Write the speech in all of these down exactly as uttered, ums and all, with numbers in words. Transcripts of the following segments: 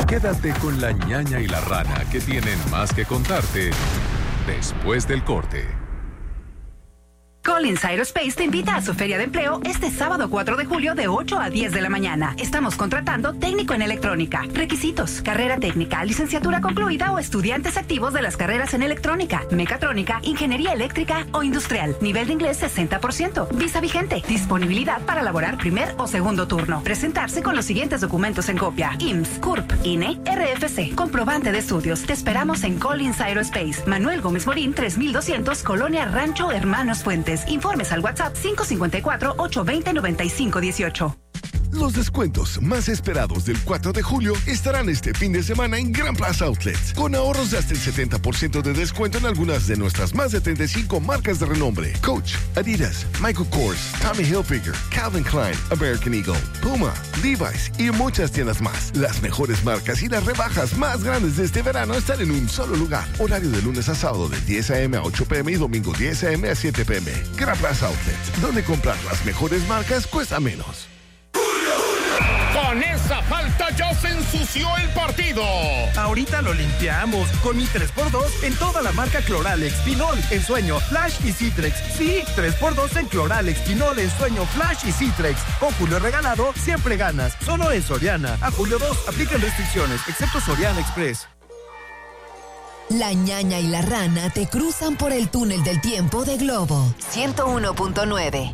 Quédate con la ñaña y la rana, que tienen más que contarte después del corte. Collins Aerospace te invita a su feria de empleo este sábado cuatro de julio de ocho a diez de la mañana. Estamos contratando técnico en electrónica. Requisitos: carrera técnica, licenciatura concluida o estudiantes activos de las carreras en electrónica, mecatrónica, ingeniería eléctrica o industrial. Nivel de inglés sesenta por ciento. Visa vigente. Disponibilidad para laborar primer o segundo turno. Presentarse con los siguientes documentos en copia: I M S S, C U R P, I N E, R F C, comprobante de estudios. Te esperamos en Collins Aerospace. Manuel Gómez Morín, tres mil doscientos, Colonia Rancho Hermanos Fuentes. Informes al WhatsApp cinco cinco cuatro, ocho dos cero, nueve cinco uno ocho. Los descuentos más esperados del cuatro de julio estarán este fin de semana en Gran Plaza Outlets, con ahorros de hasta el setenta por ciento de descuento en algunas de nuestras más de treinta y cinco marcas de renombre: Coach, Adidas, Michael Kors, Tommy Hilfiger, Calvin Klein, American Eagle, Puma, Levi's y muchas tiendas más. Las mejores marcas y las rebajas más grandes de este verano están en un solo lugar. Horario de lunes a sábado de diez a eme a ocho pe eme y domingo diez a eme a siete pe eme. Gran Plaza Outlets, donde comprar las mejores marcas cuesta menos. Con esa falta ya se ensució el partido. Ahorita lo limpiamos con mi tres por dos en toda la marca Cloralex, Pinol, Ensueño, Flash y Citrex. Sí, tres por dos en Cloralex, Pinol, Ensueño, Flash y Citrex. Con Julio regalado, siempre ganas. Solo en Soriana. A julio dos, aplican restricciones, excepto Soriana Express. La ñaña y la rana te cruzan por el túnel del tiempo de Globo ciento uno punto nueve.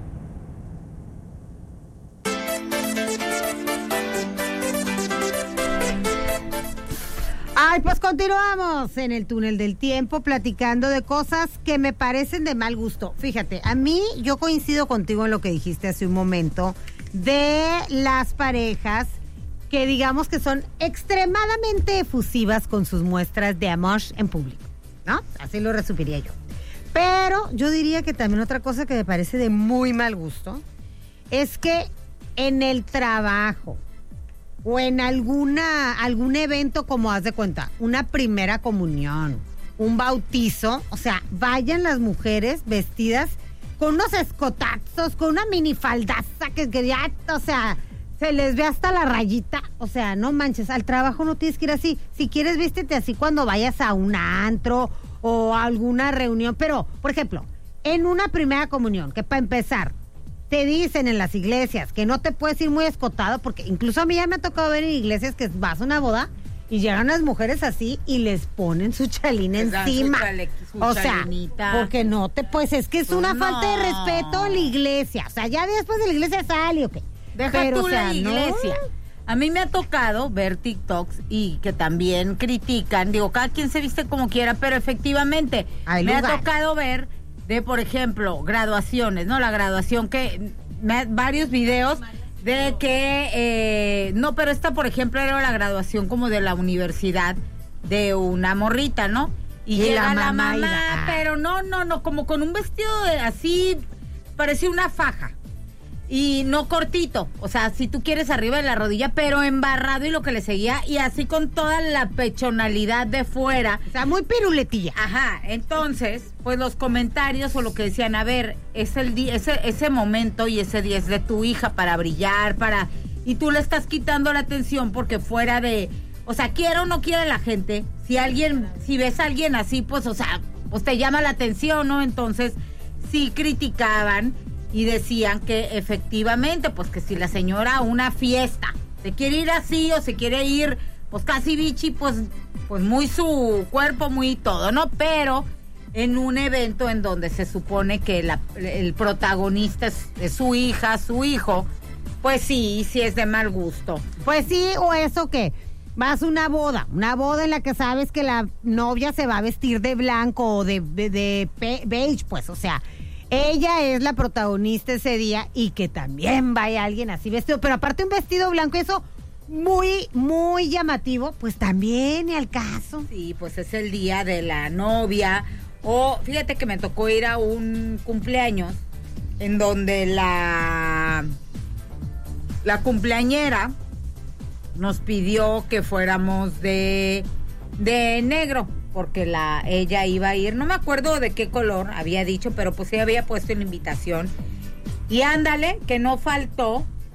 Ay, pues continuamos en el túnel del tiempo platicando de cosas que me parecen de mal gusto. Fíjate, a mí, yo coincido contigo en lo que dijiste hace un momento de las parejas que digamos que son extremadamente efusivas con sus muestras de amor en público, ¿no? Así lo resumiría yo. Pero yo diría que también otra cosa que me parece de muy mal gusto es que en el trabajo o en alguna algún evento, como haz de cuenta, una primera comunión, un bautizo, o sea, vayan las mujeres vestidas con unos escotazos, con una minifaldaza que, que ya, o sea, se les ve hasta la rayita. O sea, no manches, al trabajo no tienes que ir así. Si quieres, vístete así cuando vayas a un antro o a alguna reunión. Pero, por ejemplo, en una primera comunión, que para empezar, te dicen en las iglesias que no te puedes ir muy escotado, porque incluso a mí ya me ha tocado ver en iglesias que vas a una boda y llegan las mujeres así y les ponen su chalina encima. Su chale, su o sea, chalinita. Porque no te puedes, es que es una no. falta de respeto en la iglesia. O sea, ya después de la iglesia sale, ok. Deja Pero, tú o sea, la iglesia. No. A mí me ha tocado ver TikToks y que también critican, digo, cada quien se viste como quiera, pero efectivamente Hay me lugar. ha tocado ver de, por ejemplo, graduaciones, ¿no? La graduación que, me, varios videos de que, eh, no, pero esta, por ejemplo, era la graduación como de la universidad de una morrita, ¿no? Y, y llega la mamá, la mamá la... pero no, no, no, como con un vestido de, así, parecía una faja. Y no cortito, o sea, si tú quieres arriba de la rodilla, pero embarrado y lo que le seguía, y así con toda la pechonalidad de fuera. O sea, muy piruletilla. Ajá, entonces, pues los comentarios o lo que decían, a ver, es el día, ese, ese momento y ese día es de tu hija para brillar, para, y tú le estás quitando la atención porque fuera de, o sea, quiera o no quiera la gente, si alguien, si ves a alguien así, pues, o sea, pues te llama la atención, ¿no? Entonces, sí criticaban y decían que efectivamente, pues que si la señora a una fiesta se quiere ir así o se quiere ir, pues casi bichi, pues, pues muy su cuerpo, muy todo, ¿no? Pero en un evento en donde se supone que la, el protagonista es, es su hija, su hijo, pues sí, sí es de mal gusto. Pues sí, o eso que vas a una boda, una boda en la que sabes que la novia se va a vestir de blanco o de, de, de beige, pues, o sea, ella es la protagonista ese día y que también vaya alguien así vestido, pero aparte un vestido blanco, eso muy, muy llamativo, pues también y al caso. Sí, pues es el día de la novia. O fíjate que me tocó ir a un cumpleaños en donde la, la cumpleañera nos pidió que fuéramos de, de negro. Porque la ella iba a ir, no me acuerdo de qué color había dicho, pero pues ella había puesto en la invitación. Y ándale, que no faltó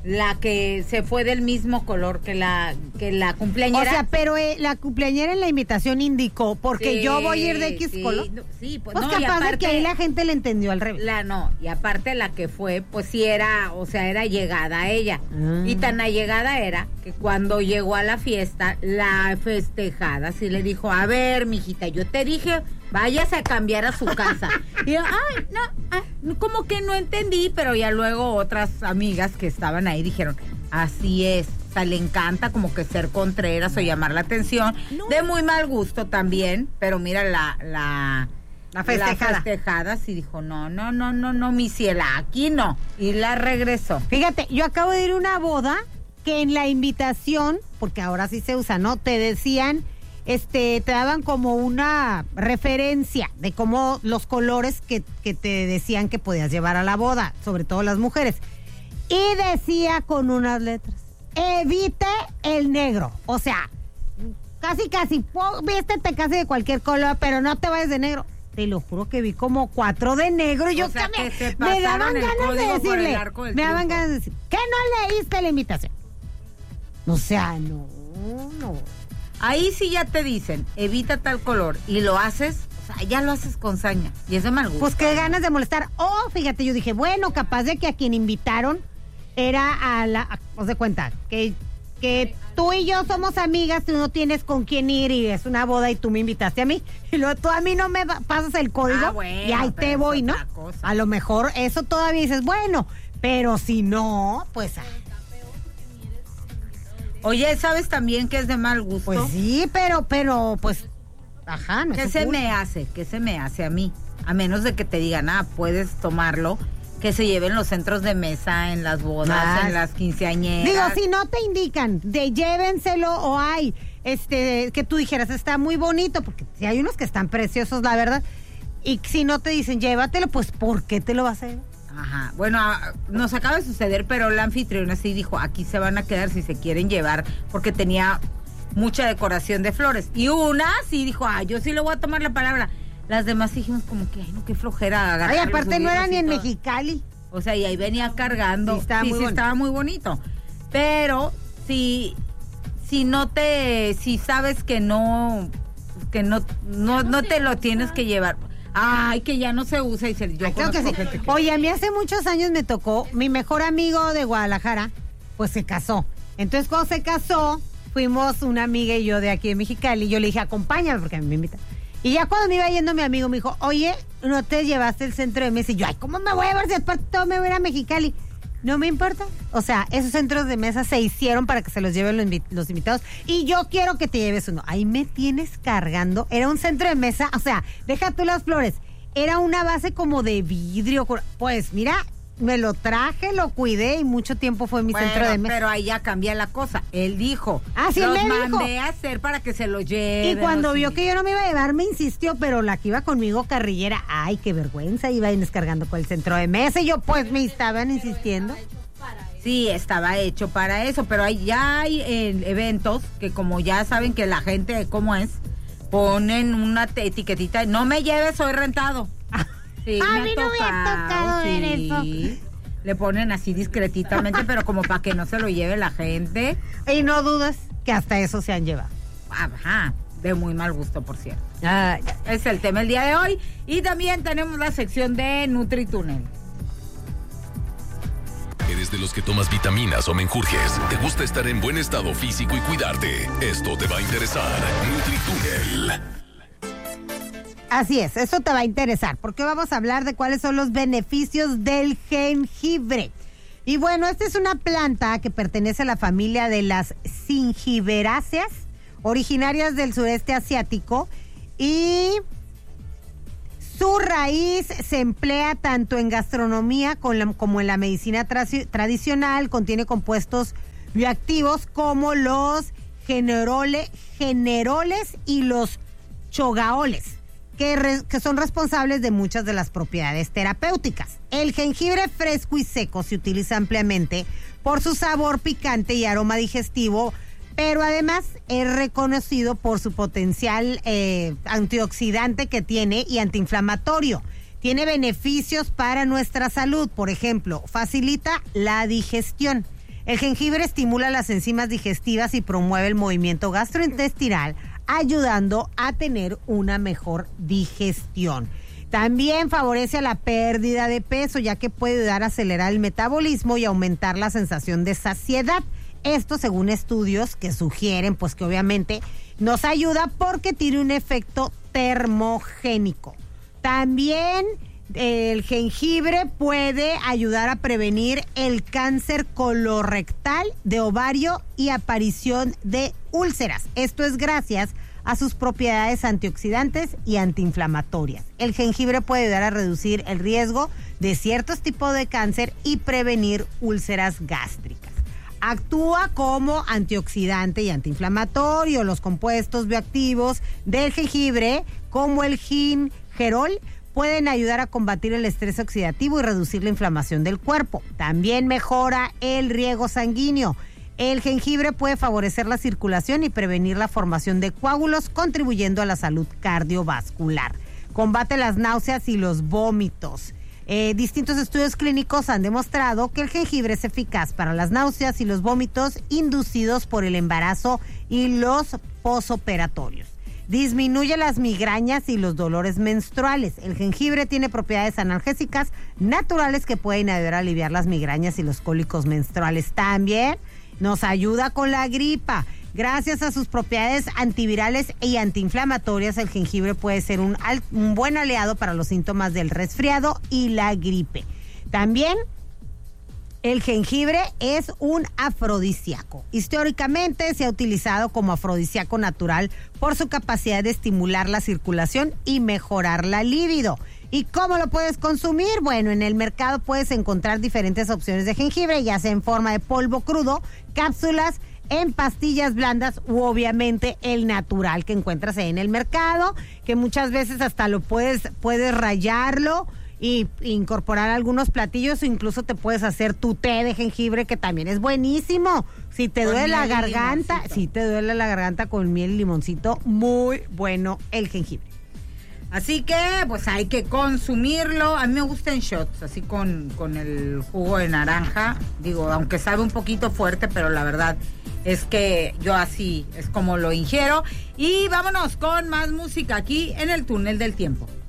la que se fue del mismo color que la que la cumpleañera. O sea, pero eh, la cumpleañera en la invitación indicó, porque sí, yo voy a ir de X sí, color. No, sí, pues, pues no, capaz aparte, de que ahí la gente le entendió al revés. La no, y aparte la que fue, pues sí era, o sea, era llegada a ella. Mm. Y tan allegada era que cuando llegó a la fiesta, la festejada sí le dijo, a ver, mijita, yo te dije, váyase a cambiar a su casa. Y yo, ay, no, ah, como que no entendí, pero ya luego otras amigas que estaban ahí dijeron, así es, o sea, le encanta como que ser contreras o llamar la atención, no. De muy mal gusto también, pero mira, la, la, la festejada. La festejada sí dijo, no, no, no, no, no, mi ciela, aquí no, y la regresó. Fíjate, yo acabo de ir a una boda que en la invitación, porque ahora sí se usa, ¿no? Te decían, este, te daban como una referencia de cómo los colores que, que te decían que podías llevar a la boda, sobre todo las mujeres. Y decía con unas letras, evite el negro. O sea, casi, casi, vístete casi de cualquier color, pero no te vayas de negro. Te lo juro que vi como cuatro de negro y yo o sea, que me, que me daban ganas de decirle, me daban ganas de decir, ¿qué no leíste la invitación? O sea, no, no. Ahí sí ya te dicen, evita tal color, y lo haces, o sea, ya lo haces con saña, y es de mal gusto. Pues qué ganas de molestar. Oh, fíjate, yo dije, bueno, capaz de que a quien invitaron era a la, os de cuenta, que, que tú y yo somos amigas, tú no tienes con quién ir y es una boda y tú me invitaste a mí, y luego tú a mí no me pasas el código, ah, bueno, y ahí te voy, ¿no? Cosa. A lo mejor eso todavía dices, bueno, pero si no, pues... Oye, ¿sabes también que es de mal gusto? Pues sí, pero, pero, pues, ajá, no ¿Qué se me hace? ¿Qué se me hace a mí? A menos de que te digan, ah, puedes tomarlo, que se lleven los centros de mesa en las bodas, ah, en las quinceañeras. Digo, si no te indican, de llévenselo o hay, este, que tú dijeras, está muy bonito, porque si hay unos que están preciosos, la verdad, y si no te dicen, llévatelo, pues, ¿por qué te lo vas a llevar? Ajá, bueno, nos acaba de suceder, pero la anfitriona sí dijo, aquí se van a quedar si se quieren llevar, porque tenía mucha decoración de flores. Y una sí dijo, ah, yo sí le voy a tomar la palabra. Las demás dijimos como que, ay, no, qué flojera agarrar. Ay, aparte no era ni en Mexicali. O sea, y ahí venía cargando. Sí, estaba, sí, muy, sí estaba muy bonito. Pero si, si no te, si sabes que no, que no, no, no te lo tienes que llevar. Ay, que ya no se usa y se yo Ay, creo que sí. Que... Oye, a mí hace muchos años me tocó, mi mejor amigo de Guadalajara, pues se casó. Entonces cuando se casó, fuimos una amiga y yo de aquí de Mexicali, y yo le dije, acompáñame porque me invitan. Y ya cuando me iba yendo mi amigo me dijo, oye, ¿no te llevaste el centro de mesa? Y yo, ay, ¿cómo me voy a llevar si aparte todo me voy a ir a Mexicali? No me importa. O sea, esos centros de mesa se hicieron para que se los lleven los, invi- los invitados. Y yo quiero que te lleves uno. Ahí me tienes cargando. Era un centro de mesa. O sea, deja tú las flores. Era una base como de vidrio. Pues mira, me lo traje, lo cuidé y mucho tiempo fue mi bueno, centro de mesa. Pero ahí ya cambia la cosa. Él dijo. Ah, sí, los me mandé dijo. a hacer para que se lo lleven. Y cuando vio sí. que yo no me iba a llevar, me insistió, pero la que iba conmigo, carrillera, ay, qué vergüenza, iba a ir descargando con el centro de mesa. Y yo, pues, me estaban insistiendo. Sí, estaba hecho para eso, pero hay, ya hay eh, eventos que como ya saben que la gente, ¿cómo es? Ponen una t- etiquetita, no me lleves, soy rentado. Sí, a me mí ha no me ha tocado sí. ver eso. Le ponen así discretitamente, pero como para que no se lo lleve la gente. Y no dudes que hasta eso se han llevado. Ajá, de muy mal gusto, por cierto. Ah, es el tema el día de hoy. Y también tenemos la sección de NutriTúnel. ¿Eres de los que tomas vitaminas o menjurjes? ¿Te gusta estar en buen estado físico y cuidarte? Esto te va a interesar. NutriTúnel. Así es, eso te va a interesar, porque vamos a hablar de cuáles son los beneficios del jengibre. Y bueno, esta es una planta que pertenece a la familia de las zingiberáceas, originarias del sureste asiático, y su raíz se emplea tanto en gastronomía como en la medicina tra- tradicional, contiene compuestos bioactivos como los generole, generoles y los chogaoles, que, re, que son responsables de muchas de las propiedades terapéuticas. El jengibre fresco y seco se utiliza ampliamente por su sabor picante y aroma digestivo, pero además es reconocido por su potencial eh, antioxidante que tiene y antiinflamatorio. Tiene beneficios para nuestra salud, por ejemplo, facilita la digestión, El jengibre estimula las enzimas digestivas y promueve el movimiento gastrointestinal, ayudando a tener una mejor digestión. También favorece a la pérdida de peso, ya que puede ayudar a acelerar el metabolismo y aumentar la sensación de saciedad. Esto según estudios que sugieren, pues que obviamente nos ayuda porque tiene un efecto termogénico. También eh, el jengibre puede ayudar a prevenir el cáncer colorectal, de ovario y aparición de úlceras. Esto es gracias a sus propiedades antioxidantes y antiinflamatorias. El jengibre puede ayudar a reducir el riesgo de ciertos tipos de cáncer y prevenir úlceras gástricas. Actúa como antioxidante y antiinflamatorio. Los compuestos bioactivos del jengibre, como el gingerol, pueden ayudar a combatir el estrés oxidativo y reducir la inflamación del cuerpo. También mejora el riego sanguíneo. El jengibre puede favorecer la circulación y prevenir la formación de coágulos, contribuyendo a la salud cardiovascular. Combate las náuseas y los vómitos. Eh, distintos estudios clínicos han demostrado que el jengibre es eficaz para las náuseas y los vómitos inducidos por el embarazo y los posoperatorios. Disminuye las migrañas y los dolores menstruales. El jengibre tiene propiedades analgésicas naturales que pueden ayudar a aliviar las migrañas y los cólicos menstruales. También nos ayuda con la gripa. Gracias a sus propiedades antivirales y antiinflamatorias, el jengibre puede ser un, un buen aliado para los síntomas del resfriado y la gripe. También el jengibre es un afrodisíaco. Históricamente se ha utilizado como afrodisíaco natural por su capacidad de estimular la circulación y mejorar la libido. ¿Y cómo lo puedes consumir? Bueno, en el mercado puedes encontrar diferentes opciones de jengibre, ya sea en forma de polvo crudo, cápsulas, en pastillas blandas u obviamente el natural que encuentras ahí en el mercado, que muchas veces hasta lo puedes, puedes rallarlo y incorporar algunos platillos, o incluso te puedes hacer tu té de jengibre, que también es buenísimo. Si te duele la garganta, si te duele la garganta con miel y limoncito, muy bueno el jengibre. Así que, pues hay que consumirlo. A mí me gusta en shots, así con, con el jugo de naranja. Digo, aunque sabe un poquito fuerte, pero la verdad es que yo así es como lo ingiero. Y vámonos con más música aquí en el Túnel del Tiempo.